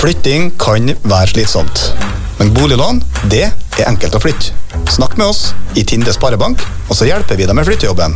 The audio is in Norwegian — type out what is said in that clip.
Flytting kan være slitsomt, men boliglån, det er enkelt å flytte. Snakk med oss i Tinde Sparebank, og så hjelper vi deg med flyttejobben.